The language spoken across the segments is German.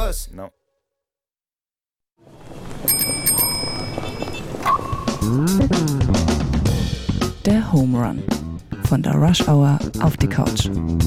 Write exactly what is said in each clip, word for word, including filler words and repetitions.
Bus. No. Der Home Run. Von der Rush Hour auf die Couch.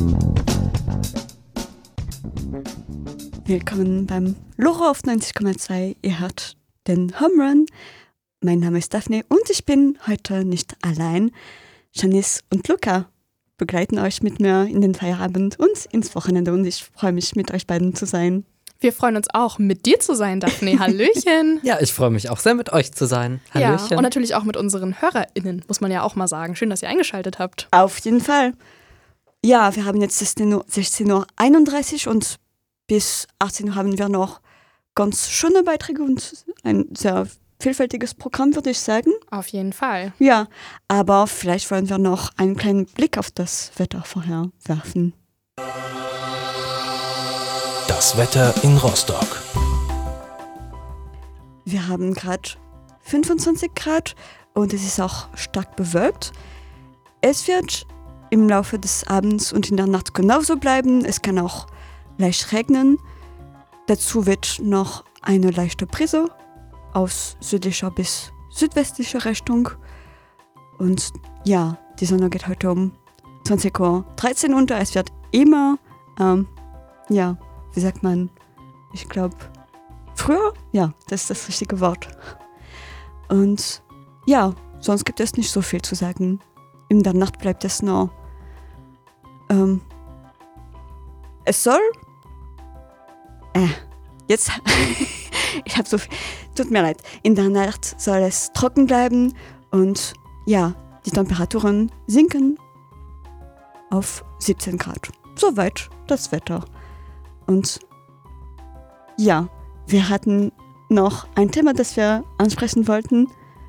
Willkommen beim Loro auf neunzig Komma zwei. Ihr hört den Home Run. Mein Name ist Daphne und ich bin heute nicht allein. Janice und Luca begleiten euch mit mir in den Feierabend und ins Wochenende und ich freue mich, mit euch beiden zu sein. Wir freuen uns auch, mit dir zu sein, Daphne. Hallöchen. Ja, ich freue mich auch sehr, mit euch zu sein. Hallöchen. Ja, und natürlich auch mit unseren HörerInnen, muss man ja auch mal sagen. Schön, dass ihr eingeschaltet habt. Auf jeden Fall. Ja, wir haben jetzt sechzehn Uhr einunddreißig und bis achtzehn Uhr haben wir noch ganz schöne Beiträge und ein sehr vielfältiges Programm, würde ich sagen. Auf jeden Fall. Ja, aber vielleicht wollen wir noch einen kleinen Blick auf das Wetter vorher werfen. Das Wetter in Rostock. Wir haben gerade fünfundzwanzig Grad und es ist auch stark bewölkt. Es wird im Laufe des Abends und in der Nacht genauso bleiben. Es kann auch leicht regnen. Dazu wird noch eine leichte Brise aus südlicher bis südwestlicher Richtung. Und ja, die Sonne geht heute um zwanzig Uhr dreizehn unter. Es wird immer, ähm, ja, wie sagt man, ich glaube, früher? Ja, das ist das richtige Wort. Und ja, sonst gibt es nicht so viel zu sagen. In der Nacht bleibt es nur, ähm, es soll, äh, jetzt, ich habe so viel, tut mir leid, in der Nacht soll es trocken bleiben und ja, die Temperaturen sinken auf siebzehn Grad. Soweit das Wetter. Und ja, wir hatten noch ein Thema, das wir ansprechen wollten.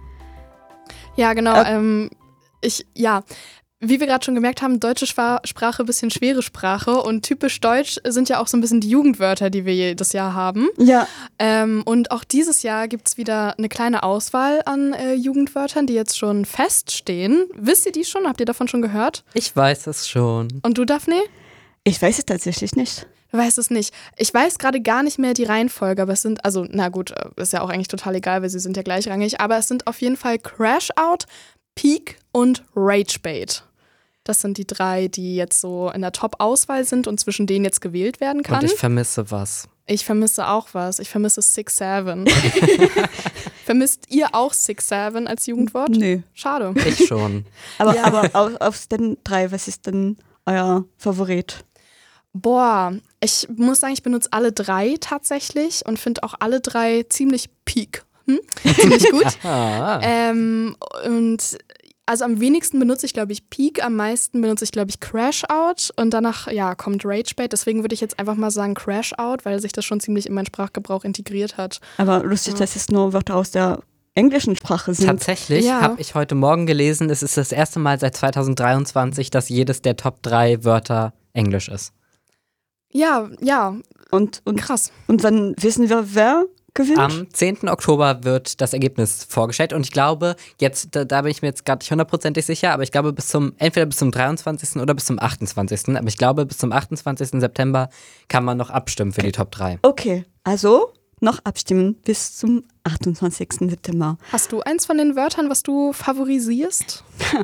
Ja, genau. Äh, ähm, ich, ja, wie wir gerade schon gemerkt haben, deutsche Sprache ein bisschen schwere Sprache und typisch deutsch sind ja auch so ein bisschen die Jugendwörter, die wir jedes Jahr haben. Ja. Ähm, und auch dieses Jahr gibt es wieder eine kleine Auswahl an äh, Jugendwörtern, die jetzt schon feststehen. Wisst ihr die schon? Habt ihr davon schon gehört? Ich weiß es schon. Und du, Daphne? Ich weiß es tatsächlich nicht. Du weißt es nicht. Ich weiß gerade gar nicht mehr die Reihenfolge, aber es sind, also na gut, ist ja auch eigentlich total egal, weil sie sind ja gleichrangig, aber es sind auf jeden Fall Crash Out, Peak und Rage Bait. Das sind die drei, die jetzt so in der Top-Auswahl sind und zwischen denen jetzt gewählt werden kann. Und ich vermisse was. Ich vermisse auch was. Ich vermisse Six Seven. Vermisst ihr auch Six Seven als Jugendwort? Nö. Schade. Ich schon. Aber, Ja. aber aus, aus den drei, was ist denn euer Favorit? Boah, ich muss sagen, ich benutze alle drei tatsächlich und finde auch alle drei ziemlich peak. Hm? Ziemlich gut. Ah. ähm, und also am wenigsten benutze ich, glaube ich, Peak, am meisten benutze ich, glaube ich, Crash Out und danach, ja, kommt Rage Bait. Deswegen würde ich jetzt einfach mal sagen Crash Out, weil sich das schon ziemlich in meinen Sprachgebrauch integriert hat. Aber lustig, Ja. dass es nur Wörter aus der englischen Sprache sind. Tatsächlich Ja. habe ich heute Morgen gelesen, es ist das erste Mal seit zwanzig dreiundzwanzig, dass jedes der Top drei Wörter Englisch ist. Ja, ja, Und, und, krass. und wann wissen wir, wer gewinnt? Am zehnten Oktober wird das Ergebnis vorgestellt und ich glaube, jetzt, da, da bin ich mir jetzt gerade nicht hundertprozentig sicher, aber ich glaube bis zum, entweder bis zum dreiundzwanzigsten oder bis zum achtundzwanzigsten Aber ich glaube, bis zum achtundzwanzigsten September kann man noch abstimmen für die Top drei. Okay, also noch abstimmen bis zum achtundzwanzigsten September. Hast du eins von den Wörtern, was du favorisierst?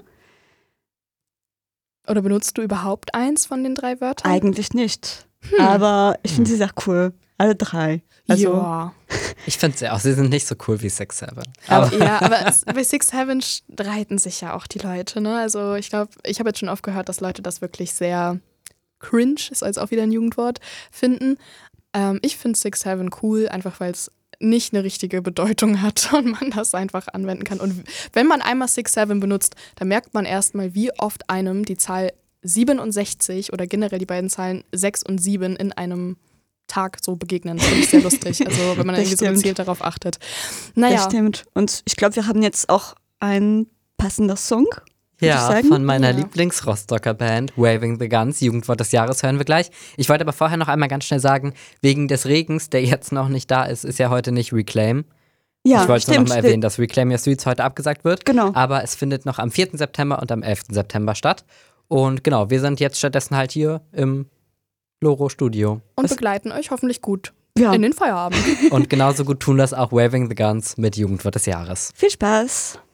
Oder benutzt du überhaupt eins von den drei Wörtern? Eigentlich nicht. Aber ich finde sie sehr cool. Alle drei. Also, ja. Ich finde sie auch, sie sind nicht so cool wie Six Seven. Aber, ja, aber es, bei Six Seven streiten sich ja auch die Leute, ne? Also ich glaube, ich habe jetzt schon oft gehört, dass Leute das wirklich sehr cringe, ist als auch wieder ein Jugendwort, finden. Ähm, ich finde Six Seven cool, einfach weil es nicht eine richtige Bedeutung hat und man das einfach anwenden kann. Und wenn man einmal Six Seven benutzt, dann merkt man erstmal, wie oft einem die Zahl siebenundsechzig oder generell die beiden Zahlen sechs und sieben in einem Tag so begegnen. Das finde ich sehr lustig. Also wenn man Das irgendwie so stimmt. gezielt darauf achtet. das Naja, stimmt. Und ich glaube, wir haben jetzt auch einen passenden Song. würd ich Ja, sagen. von meiner Ja. Lieblings-Rostocker Band, Waving the Guns, Jugendwort des Jahres hören wir gleich. Ich wollte aber vorher noch einmal ganz schnell sagen, wegen des Regens, der jetzt noch nicht da ist, ist ja heute nicht Reclaim. Ja, ich wollte nur stimmt. noch mal erwähnen, dass Reclaim Your Streets heute abgesagt wird. Genau. Aber es findet noch am vierten September und am elften September statt. Und genau, wir sind jetzt stattdessen halt hier im Loro-Studio. und Es- begleiten euch hoffentlich gut. Ja. in den Feierabend. Und genauso gut tun das auch Waving the Guns mit Jugendwort des Jahres. Viel Spaß!